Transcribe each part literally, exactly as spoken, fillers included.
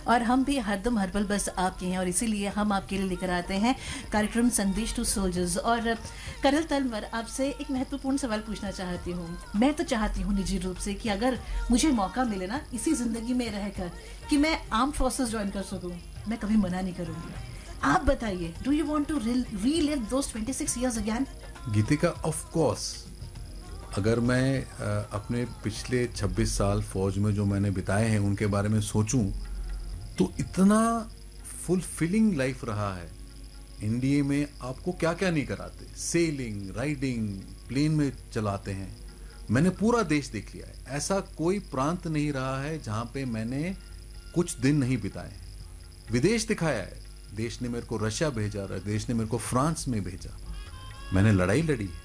और हम भी हरदम हर पल बस आपके हैं, और इसीलिए हम आपके लिए लेकर आते हैं कार्यक्रम संदेश टू सोल्जर्स। और कर्नल तलवर, आपसे एक महत्वपूर्ण सवाल पूछना चाहती हूँ। मैं तो चाहती हूँ निजी रूप से कि अगर मुझे मौका मिले ना इसी जिंदगी में रहकर कि मैं आर्म्ड फोर्सेस ज्वाइन कर सकूँ, मैं कभी मना नहीं करूँगी। आप बताइए, do you want to relive those twenty six years again? Geetika, of course. अगर मैं आ, अपने पिछले छब्बीस साल फौज में जो मैंने बिताए हैं उनके बारे में सोचूं तो इतना फुलफिलिंग लाइफ रहा है। इंडिया में आपको क्या क्या नहीं कराते, सेलिंग, राइडिंग, प्लेन में चलाते हैं। मैंने पूरा देश देख लिया है। ऐसा कोई प्रांत नहीं रहा है जहां पे मैंने कुछ दिन नहीं बिताए। विदेश दिखाया है, देश ने मेरे को रशिया भेजा, देश ने मेरे को फ्रांस में भेजा। मैंने लड़ाई लड़ी है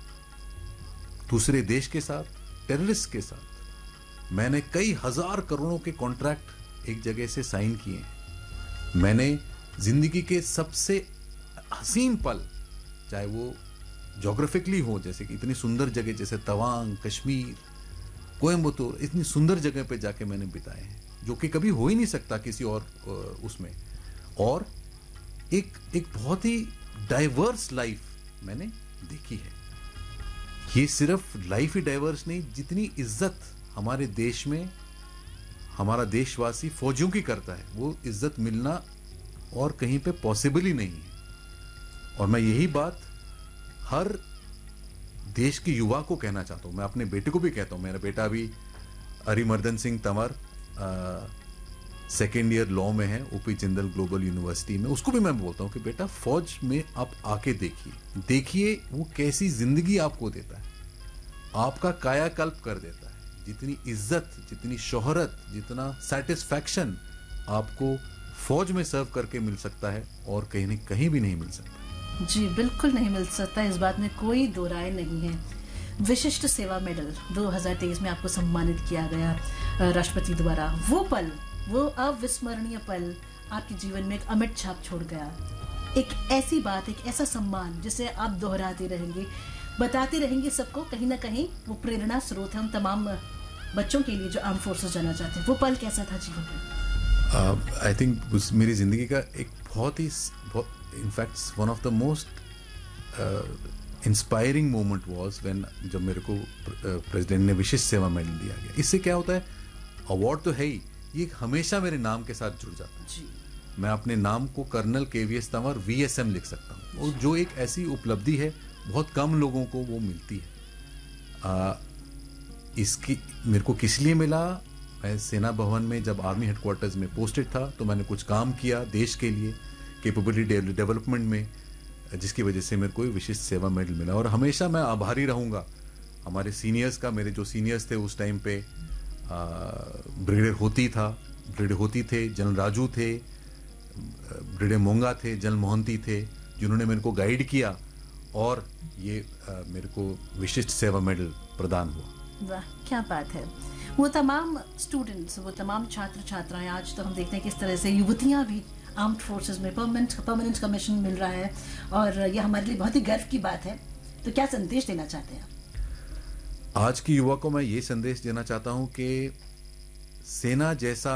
दूसरे देश के साथ, टेररिस्ट के साथ। मैंने कई हजार करोड़ों के कॉन्ट्रैक्ट एक जगह से साइन किए हैं। मैंने जिंदगी के सबसे हसीन पल, चाहे वो ज्योग्राफिकली हो, जैसे कि इतनी सुंदर जगह जैसे तवांग, कश्मीर, कोयम्बतूर, इतनी सुंदर जगह पे जाके मैंने बिताए हैं जो कि कभी हो ही नहीं सकता किसी और उसमें। और एक एक बहुत ही डाइवर्स लाइफ मैंने देखी है। ये सिर्फ लाइफ ही डाइवर्स नहीं, जितनी इज्जत हमारे देश में हमारा देशवासी फौजियों की करता है, वो इज्जत मिलना और कहीं पे पॉसिबल ही नहीं है। और मैं यही बात हर देश के युवा को कहना चाहता हूं। मैं अपने बेटे को भी कहता हूं। मेरा बेटा अभी Arimardan Singh Tanwar second year law में है, ओपी जिंदल ग्लोबल यूनिवर्सिटी में। उसको भी मैं बोलता हूं कि बेटा, फौज में आप आके देखिए देखिए वो कैसी जिंदगी आपको देता है, आपका कायाकल्प कर देता है। जितनी इज्जत, जितनी शोहरत, जितना सेटिस्फैक्शन आपको फौज में सर्व करके मिल सकता है और कहीं नहीं कहीं भी नहीं मिल सकता। जी बिल्कुल नहीं मिल सकता, इस बात में कोई दो राय नहीं है। विशिष्ट सेवा मेडल दो हज़ार तेईस में आपको सम्मानित किया गया राष्ट्रपति द्वारा। वो पल, वो अविस्मरणीय पल आपके जीवन में एक अमिट छाप छोड़ गया। एक ऐसी बात, एक ऐसा सम्मान जिसे आप दोहराते रहेंगे, बताते रहेंगे सबको। कहीं ना कहीं वो प्रेरणा स्रोत है उन तमाम बच्चों के लिए जो आर्म फोर्सेस जाना चाहते हैं। वो पल कैसा था जीवन में? आई थिंक मेरी जिंदगी का एक बहुत ही, in fact one of the most inspiring moment was when, जब मेरे को प्रेसिडेंट ने विशिष्ट सेवा मेडल दिया गया। इससे क्या होता है, अवार्ड तो है ही, ये हमेशा मेरे नाम के साथ जुड़ जाता है। जी। मैं अपने नाम को कर्नल केवीएस तंवर वीएसएम लिख सकता हूँ, और जो एक ऐसी उपलब्धि है बहुत कम लोगों को वो मिलती है। आ, इसकी मेरे को किस लिए मिला? मैं सेना भवन में जब आर्मी हेडक्वार्टर्स में पोस्टेड था तो मैंने कुछ काम किया देश के लिए, कैपेबिलिटी डेवलपमेंट में, जिसकी वजह से मेरे को विशिष्ट सेवा मेडल मिला। और हमेशा मैं आभारी रहूँगा हमारे सीनियर्स का। मेरे जो सीनियर्स थे उस टाइम पे, ब्रिगेडियर होती था ब्रिगेडियर होती थे जनरल राजू थे, ब्रिगेडियर मोंगा थे, जनरल मोहंती थे, जिन्होंने मेरे को गाइड किया और ये आ, मेरे को विशिष्ट सेवा मेडल प्रदान हुआ। वाह, क्या बात है। वो तमाम स्टूडेंट्स, वो तमाम छात्र छात्राएं, आज तो हम देखते हैं किस तरह से युवतियां भी आर्म्ड फोर्सेस में परमानेंट परमानेंट कमीशन मिल रहा है, और यह हमारे लिए बहुत ही गर्व की बात है। तो क्या संदेश देना चाहते हैं? आज की युवा को मैं ये संदेश देना चाहता हूं कि सेना जैसा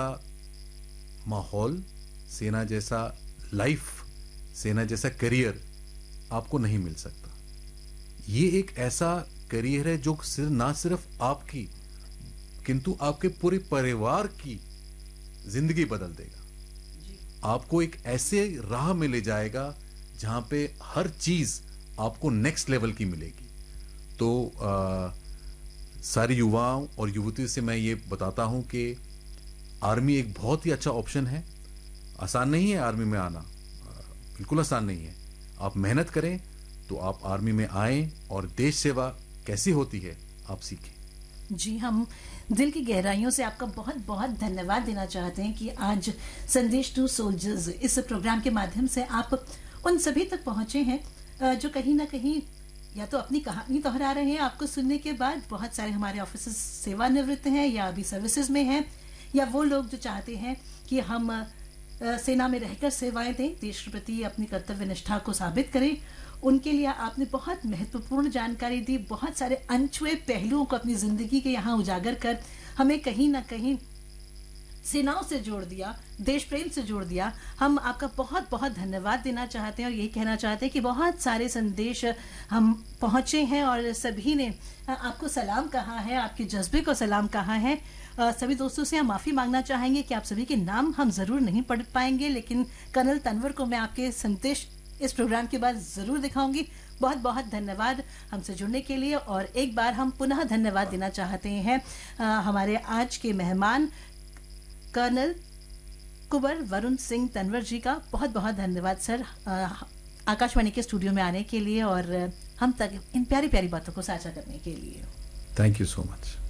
माहौल, सेना जैसा लाइफ, सेना जैसा करियर आपको नहीं मिल सकता। ये एक ऐसा करियर है जो सिर्फ ना सिर्फ आपकी किंतु आपके पूरे परिवार की जिंदगी बदल देगा। आपको एक ऐसे राह में ले जाएगा जहां पे हर चीज आपको नेक्स्ट लेवल की मिलेगी। तो आ, सारी युवाओं और युवतियों से मैं ये बताता हूं कि आर्मी एक बहुत ही अच्छा ऑप्शन है। आसान नहीं है आर्मी में आना, बिल्कुल आसान नहीं है। आप मेहनत करें तो आप आर्मी में आएं और देश सेवा कैसी होती है आप सीखें। जी, हम दिल की गहराइयों से आपका बहुत बहुत धन्यवाद देना चाहते हैं कि आज संदेश टू सोल्जर्स इस प्रोग्राम के माध्यम से आप उन सभी तक पहुंचे हैं जो कहीं ना कहीं या तो अपनी कहानी दोहरा रहे हैं आपको सुनने के बाद। बहुत सारे हमारे ऑफिसर्स सेवानिवृत्त हैं या अभी सर्विसेज में हैं, या वो लोग जो चाहते हैं कि हम आ, सेना में रहकर सेवाएं दें, देश के प्रति अपनी कर्तव्य निष्ठा को साबित करें। उनके लिए आपने बहुत महत्वपूर्ण जानकारी दी, बहुत सारे अनछुए पहलुओं को अपनी जिंदगी के यहाँ उजागर कर हमें कहीं ना कहीं सेनाओं से जोड़ दिया, देश प्रेम से जोड़ दिया। हम आपका बहुत बहुत धन्यवाद देना चाहते हैं और यही कहना चाहते हैं कि बहुत सारे संदेश हम पहुंचे हैं और सभी ने आपको सलाम कहा है, आपके जज्बे को सलाम कहा है। सभी दोस्तों से हम माफ़ी मांगना चाहेंगे कि आप सभी के नाम हम ज़रूर नहीं पढ़ पाएंगे, लेकिन कर्नल तनवर को मैं आपके संदेश इस प्रोग्राम के बाद ज़रूर दिखाऊंगी। बहुत बहुत धन्यवाद हमसे जुड़ने के लिए। और एक बार हम पुनः धन्यवाद देना चाहते हैं आ, हमारे आज के मेहमान कर्नल कुंवर वरुण सिंह तनवर जी का। बहुत बहुत धन्यवाद सर, आकाशवाणी के स्टूडियो में आने के लिए और हम तक इन प्यारी प्यारी बातों को साझा करने के लिए। Thank you so much.